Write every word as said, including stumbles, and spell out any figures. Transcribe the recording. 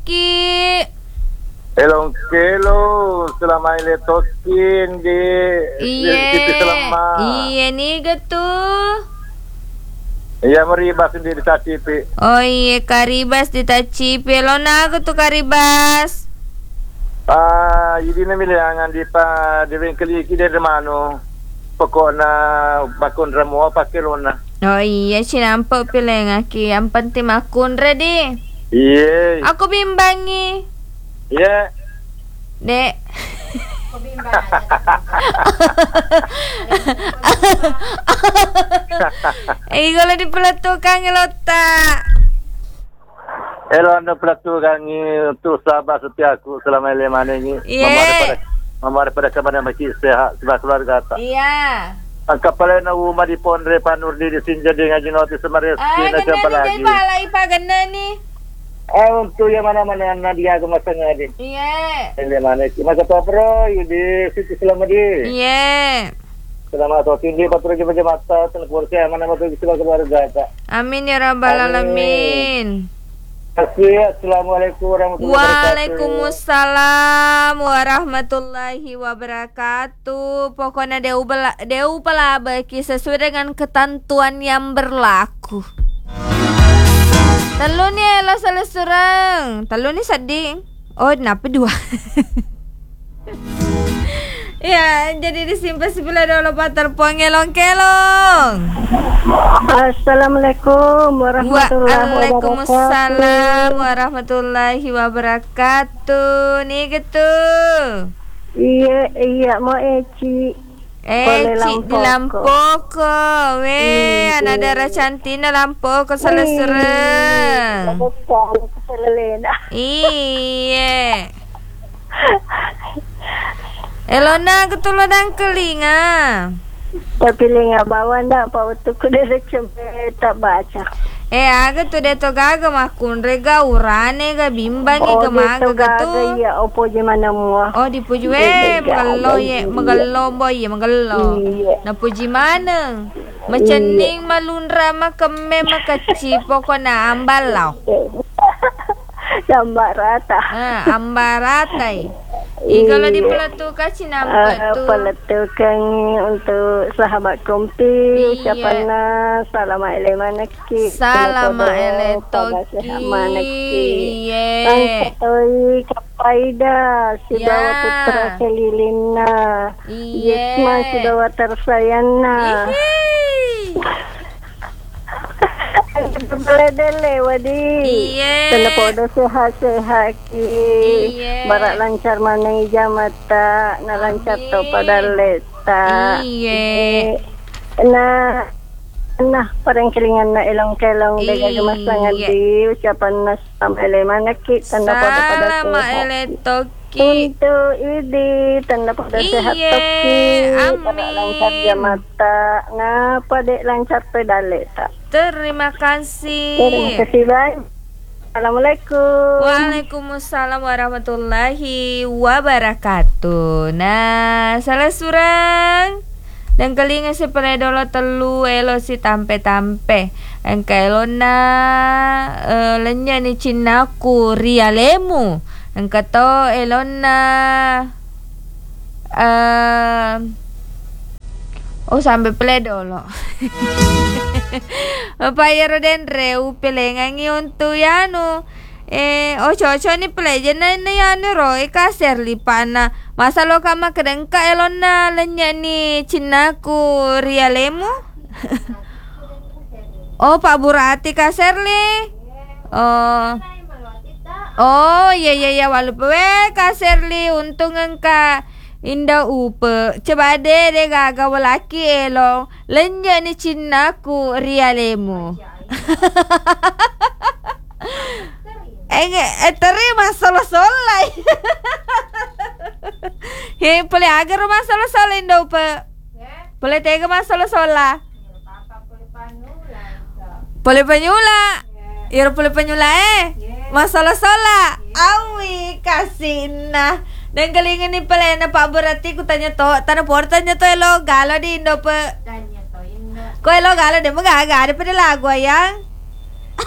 Ki? Elong kelo selama ini tokin di Iye. selama. Iye ni gitu. Iya meribas sendiri tacipi. Oh iya karibas ditacipi. Lo na gitu karibas. Ah, jadi namanya angan di pa di bengkel iki dari mana? Pokoknya bakun ramu pakai lona. Oh iya si nampak pilih ngaki. Yang penting makun ready. Iya. Aku bimbangi. Iya. Dek. Eh kalau dipeletukan ngelota. Elo anda pelatu kangi tu sahabat setiaku selama ini mana ini. Iya. Mama daripada kemana masih sehat sebab keluarga tak. Iya. Ang kapalay na uma di Pondre panurdi di sinja di ngaji noti semares Ah, na siapa ganda lagi. ni pala ipa ganda ni. Eh untuk yang mana-mana na dia ke masa ngadi. Iya. Ini mana ki masa to pro di situ selama di. Iya. Selama to tindi patro je mata ten kursi mana matu di sebab keluarga tak. Amin ya rabbal alamin. Assalamualaikum warahmatullahi wabarakatuh. Waalaikumsalam warahmatullahi wabarakatuh. Pokoknya deu bela, deu pala bagi sesuai dengan ketentuan yang berlaku. Telu nih lo salah surang. Telu nih sedih. Oh, kenapa dua? Ya, jadi disimpan sebelah dulu paterpong elong-kelong. Assalamualaikum warahmatullahi wabarakatuh. Waalaikumsalam warahmatullahi wabarakatuh. Nih gitu. Iya, iya mau Eci. Eh, Cik di Lampoko. Weh, anak darah cantik di Lampoko salah sereng. Iya. Elona ketulah dan kelinga. Tapi lenga bawa ndak apa untuk kuda cempe tak baca. Eh aga tu deto gaga makun rega urane ga bimbangi ga maga ga tu. Iya, opo je mana mua. Oh dipuji we magalo ye magalo boy ye magalo. Na puji mana? Macening malunra makeme makaci pokona ambalau. Sambar rata. Ah ambaratai. I kalau dipeletukan si nampak uh, tu. Peletukan untuk sahabat kompi. Iya. Ucapan Assalamualaikum manaki. Assalamualaikum Iya. Iya. Angkatoi kapaida. Si Ya. bawa putra kelilina. Iya. Yisma si bawa tersayana. Bele-bele wadi. Iya. Telepodo sehat-sehat ki. Iya. Barak lancar manang jamata. Na lancar to pada leta. Iya. Nah, nah parang kelingan na ilang kelong Iya. daga gemasangan di ucapan na sampai mana ki tanda pada pada Salama sehat. eletoki. Untuk ini tanda pada sehat Iya. toki. Amin. Barak lancar jamata. Nah pada lancar pedaleta. Terima kasih. Terima kasih banyak. Assalamualaikum. Waalaikumsalam warahmatullahi wabarakatuh. Nah, salah surang. Dan kelinga si dolo telu elo si tampe-tampe. Engka elo na uh, lenya ni cinaku rialemu. Engka to elo na uh, oh sampai play dolo. Payaro den reu pelengangi untuk yano. Eh, oh cocok ni pelajar na na yano roy kaser lipana. Masa lo kama kedengka elona lenya ni cinaku rialemu. Oh Pak Burati kaser li. Oh. Oh iya iya iya walau we kaser li untung engka. Indah upe coba deh deh gaga walaki elong lenya ni cinaku rialemu. Eh eh terima solo solai. He boleh agar rumah solo sola indah upe. Boleh tega mas solo sola. Boleh penyula. Ya boleh penyula eh. Mas solo sola. Awi kasih nah. Dan kelingan ni pala na Pak Burati ku tanya to, tanya por tanya to elo galo di Indo pe. Tanya to Indo. Ko elo galo de magaga ada pada lagu ayang.